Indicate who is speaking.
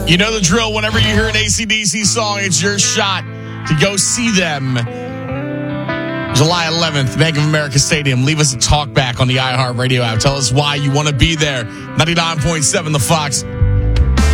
Speaker 1: You know the drill. Whenever you hear an AC/DC song, it's your shot to go see them. July 11th, Bank of America Stadium. Leave us a talk back on the iHeartRadio app. Tell us why you want to be there. 99.7 The Fox.